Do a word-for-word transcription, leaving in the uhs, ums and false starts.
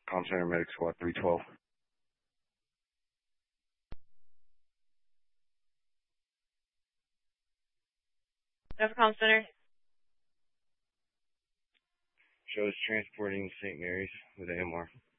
Com Center Medic Squad three twelve. Com Center. Shows transporting Saint Mary's with a M R.